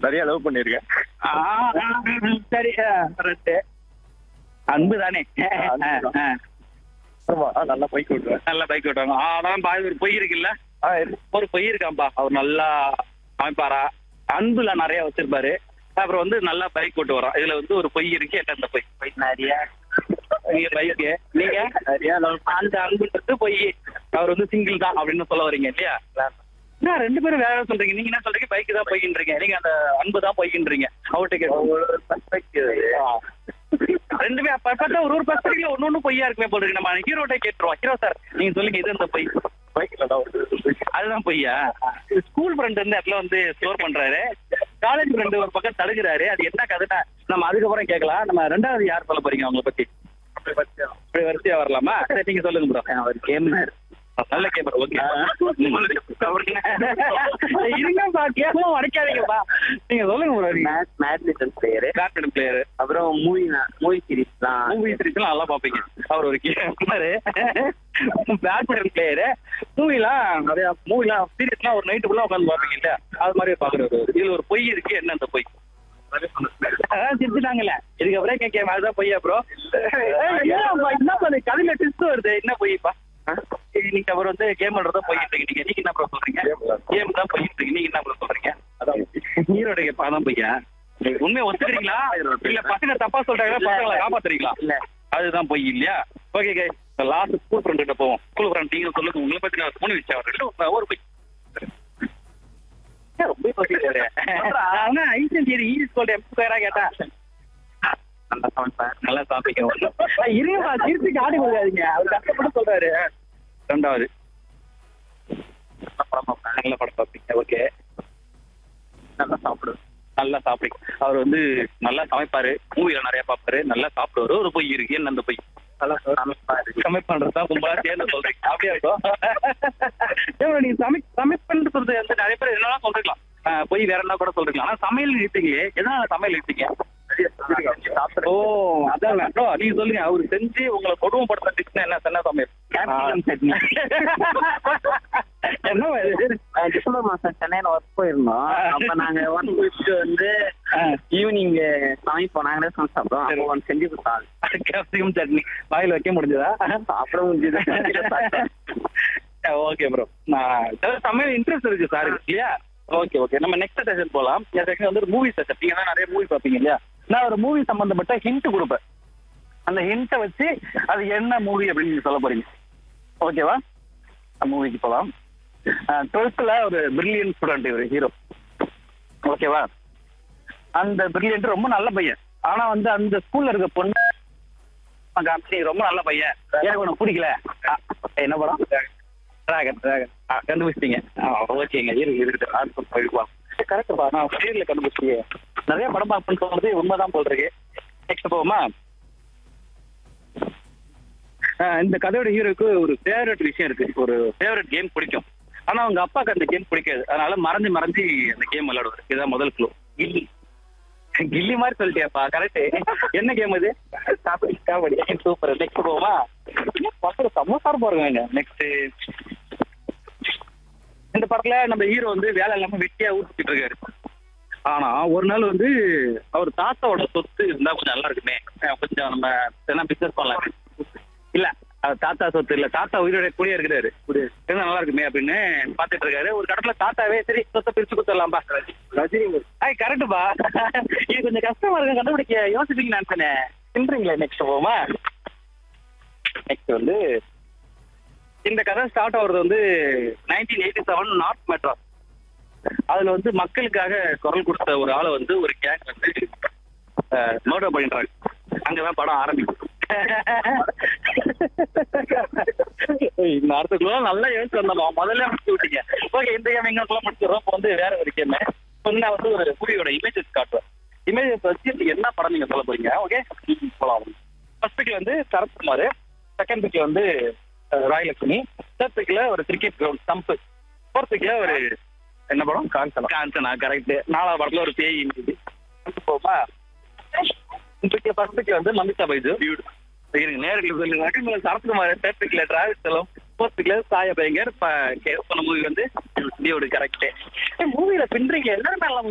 நிறைய லவ் பண்ணிருக்கேன். சரி கரெக்ட். அன்பு தானே. ஆமா, நல்லா பைக் ஓட்டுவேன். நல்லா பைக் ஓட்டுவாங்க. அதான் பாய் ஒரு பொய் இருக்குல்ல, ஒரு பொய் இருக்காம்பா. அவர் நல்லா அமைப்பாரா, அன்புல நிறைய வச்சிருப்பாரு. அப்புறம் வந்து நல்லா பைக் ஓட்டு வரோம். இதுல வந்து ஒரு பொய் இருக்கு. என்ன அந்த பொய்? நிறைய பைக்கு நீங்க நிறைய love அந்த அன்புன்றது பொய். அவர் வந்து சிங்கிள் தான் அப்படின்னு சொல்ல வரீங்க இல்லையா? என்ன ரெண்டு பேரும் வேற சொல்றீங்க. நீங்க என்ன சொல்றீங்க? பைக் தான் பொய்ன்றீங்க, நீங்க அந்த அன்பு தான் பொய்ன்றீங்க. அவர்கிட்ட ஒரு perspective. ரெண்டுமே அப்ப ஒரு பெர்ஸ்பெக்டிவ்ல ஒன்னொன்னு பொய்யா இருக்குமே போல இருக்கு. நம்ம ஹீரோட்ட கேட்டுருவோம். ஹீரோ சார் நீங்க சொல்லுங்க, இது இந்த பொய். பைக்ல தான் ஓட்டுவேன். அதுதான் பொய்யா? ஸ்கூல் ஃப்ரெண்ட் வந்து இடத்துல வந்து ஸ்டோர் பண்றாரு, காலேஜ் ஃப்ரெண்டு ஒரு பக்கம் தடுக்கிறாரு. அது என்ன கதைன்னா நம்ம அதுக்கப்புறம் கேட்கலாம். நம்ம ரெண்டாவது யார் சொல்ல போறீங்க அவங்கள பத்தி? அப்படி வரிசையா வரலாமா? சரி நீங்க சொல்லுங்க ப்ரோ. அவர் கேமர். நல்ல கேமரா. ஓகே இருங்கப்பா, கேமும் உடைக்காதீங்கப்பா. நீங்க சொல்லுங்க bro. Badminton player. Badminton player. அப்புறம் மூவி சீரிஸ் தான். மூவி சீரிஸ் நல்லா பாப்பீங்க. அவர் ஒரு கேமரு, பேட்மிண்டன் பிளேயரு, மூவிலாம் சீரிஸ்லாம் ஒரு நைட்டு ஃபுல்லா உட்காந்து பாப்பீங்க இல்ல, அது மாதிரி பாக்குறவர். இதுல ஒரு பொய் இருக்கு. என்ன அந்த பொய்? அதான் சிரிச்சுட்டாங்கல்ல, இதுக்கப்புறம் கேட்க அதுதான் பொய்யா ப்ரோ? என்ன பண்ணு கதையில ட்விஸ்ட் வருது. என்ன பொய்ப்பா? நீங்க அவர் வந்து கேம் விளையாடுறதா போயிட்டு இருக்கீங்க. நீங்க என்ன ப்ரோ சொல்றீங்க? கேம் தான் போயிட்டு இருக்கீங்க. நீங்க என்ன ப்ரோ சொல்றீங்க? ஹீரோடைய பாதான் பையா. உண்மையை ஒத்துக்கிறீங்களா இல்ல பசங்க தப்பா சொல்றாங்களா, பசங்களை காப்பாத்துறீங்களா? இல்ல அதுதான் பொய் இல்லையா? Okay K, last school friend கிட்ட போவோம். ஸ்கூல் ஃப்ரெண்ட் நீங்க சொல்லுங்க, உங்களை பத்தி நான் மூணு விஷயம் ஒரு பொய். ரொம்ப பசிக்கிறேன். ஆனா ஐசன் ஈஸ் கோல்ட் எம்ஸ்கொயரா கேட்டா நல்லா சமைப்பேன். நல்லா சாப்பிட்டீங்க. இருங்கப்பா, திருப்பி ஆடி கொடுக்காதீங்க. அவர் கஷ்டப்பட்டு சொல்றாரு. ரெண்டாவது நல்லா படம் பார்ப்பேன். நல்ல படம் பார்ப்பீங்க. ஓகே, நல்லா சாப்பிடுவேன். நல்லா சாப்பிடுங்க. அவர் வந்து நல்லா சமைப்பாரு, மூவில நிறைய பார்ப்பாரு, நல்லா சாப்பிடுவாரு. ஒரு பொய் இருக்கு. என்ன அந்த பொய்? நல்லா சமைப்பாரு. சமைப்பண்றதுதான் கும்பலா சேர்ந்து சொல்றீங்க. அப்படியா இருக்கும்? நீங்க சமைப்புன்னு சொல்றது வந்து நிறைய பேர் என்னெல்லாம் சொல்றீங்களா, பொய் வேற என்ன கூட சொல்றீங்களா? ஆனா சமையல் நிறுத்தீங்களே, எதனால சமையல் நிறுத்தீங்க? ஓ அதான் ப்ரோ, நீங்க சொல்லுங்க. அவரு செஞ்சு உங்களை கொடுமைப்படுத்த டிஷ்னா என்ன சமையல்? கேப்சிகம் சட்னி. என்ன டிசம்பர் மாசம் சென்னையில ஒர்க் போயிருந்தோம். அப்ப நாங்க ஒர்க் முடிச்சுட்டு வந்து ஈவினிங் சமைப்போம். நாங்களே சமைச்சு சாப்பிடுவோம். அப்போ ஒன்று செஞ்சு கொடுத்தாங்க கேப்சிகம் சட்னி. வாயில வைக்க முடிஞ்சதா? சாப்பிட முடிஞ்சது. ஓகே ப்ரோ, நான் சமையல் இன்ட்ரெஸ்ட் இருக்கு சார் இல்லையா? ஓகே ஓகே, நம்ம நெக்ஸ்ட் செஷன் போகலாம். என் செஷன் வந்து மூவி செஷன். நீங்க தான் நிறைய மூவி பார்ப்பீங்க இல்லையா? நான் ஒரு மூவி சம்பந்தப்பட்ட ஹிண்ட் கொடுப்பேன். அந்த ஹிண்ட்டை வச்சு அது என்ன மூவி அப்படின்னு நீங்க சொல்ல போறீங்க. ஓகேவா? மூவிக்கு போகலாம். 12th ஒரு பிரில்லியன்ட் ஸ்டூடெண்ட் ஒரு ஹீரோ. ஓகேவா? அந்த பிரில்லியன்ட் ரொம்ப நல்ல பையன். ஆனா வந்து அந்த ஸ்கூல்ல இருக்க பொண்ணு ரொம்ப நல்ல பையன், எனக்கு உனக்கு பிடிக்கல. என்ன படம்? டிராகன். கண்டுபிடிச்சிட்டீங்க. ஓகேங்க, இருக்கு கரெக்டுப்பா. நான் பேர்ல கண்டுபிடிச்சிங்க. நிறைய படம் பார்ப்பேன்னு சொல்றது உண்மைதான் போல் இருக்கு. நெக்ஸ்ட் போவோமா? இந்த கதையோட ஹீரோக்கு ஒரு ஃபேவரட் விஷயம் இருக்கு. ஒரு ஃபேவரட் கேம் பிடிக்கும். ஆனா அவங்க அப்பாவுக்கு அந்த கேம் பிடிக்காது. அதனால மறைஞ்சு அந்த கேம் விளையாடுவாரு. இதுதான் முதல் க்ளூ. கில்லி மாதிரி சொல்லிட்டியாப்பா. கரெக்ட். என்ன கேம் இது? கபடி. சூப்பர். நெக்ஸ்ட் போவோமா? பசங்க சமோசா போறாங்க. நெக்ஸ்ட், இந்த படத்துல நம்ம ஹீரோ வந்து வேலை இல்லாம வெட்டியா ஊட்டிட்டு இருக்காரு. ஆனா ஒரு நாள் வந்து அவர் தாத்தாவோட சொத்து இருந்தா கொஞ்சம் நல்லா இருக்குமே, கொஞ்சம் நம்ம என்ன பிசினஸ் பண்ணலாம். இல்ல தாத்தா சொத்து இல்ல, தாத்தா உயிரோட கூடிய இருக்கிறாரு, இருந்தா நல்லா இருக்குமே அப்படின்னு பாத்துட்டு இருக்காரு. ஒரு கடத்துல தாத்தாவே சரி சொத்தை பிரிச்சு கொடுத்துடலாம்பா. ரஜினி. கரெக்டுப்பா. இது கொஞ்சம் கஷ்டமா இருக்கு கண்டுபிடிக்க, யோசிப்பீங்க நான் சொன்னேன். சின்றீங்களா? நெக்ஸ்ட் போவோமா? நெக்ஸ்ட் வந்து இந்த கதை ஸ்டார்ட் ஆகுறது வந்து 1987 நார்த் மெட்ராஸ். அதுல வந்து மக்களுக்காக குரல் கொடுத்த ஒரு ஆளை வந்து ஒரு கேங் வந்து மர்டர் பண்ணிடுறாங்க. அங்கதான் படம் ஆரம்பிக்கும். இந்த அர்த்தக்குள்ள நல்லா யோசிச்சு வந்தோம். முதல்ல முடிச்சு விட்டீங்க. ஓகே, இந்த கேம் எங்களுக்குள்ள முடிச்சிடறோம். இப்போ வந்து வேற ஒரு கேம் வந்து நான் வந்து ஒரு மூவியோட இமேஜஸ் காட்டுவேன். இமேஜஸ் வச்சு என்ன படம் நீங்க சொல்ல போறீங்க. ஓகே போலாம். ஃபர்ஸ்ட் பிக்ல வந்து சரத்குமார், செகண்ட் பிக்ல வந்து ராயலட்சுமி, தேர்ட் பிக்ல ஒரு கிரிக்கெட் கிரவுண்ட் ஸ்டம்ப், ஃபோர்த் பிக்ல ஒரு என்ன படம்? காஞ்சனா. கரெக்ட். 4வது படத்துல ஒரு பேய் இருக்குது. போமா? ஃபர்ஸ்ட் பிக்ல வந்து மமிதா பைஜு. இருங்க நேருக்கு சொல்லுங்க. சரத்குமார், தேர்ட் பிக்ல டிராவல்ஸ் செல்லம், ஃபோர்த் பிக்ல சாய பயங்கர். மூவி வந்து கரெக்ட். மூவில பின்றீங்க எல்லாரும்